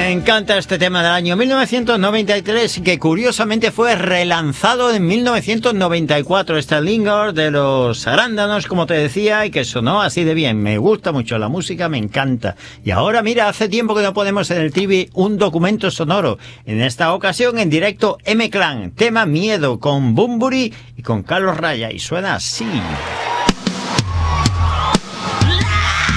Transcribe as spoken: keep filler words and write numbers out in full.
Me encanta este tema del año mil novecientos noventa y tres, que curiosamente fue relanzado en mil novecientos noventa y cuatro. Este Linger de los Arándanos, como te decía, y que sonó así de bien. Me gusta mucho la música, me encanta. Y ahora, mira, hace tiempo que no ponemos en el T V un documento sonoro. En esta ocasión, en directo, M-Clan, tema Miedo, con Bunbury y con Carlos Raya. Y suena así.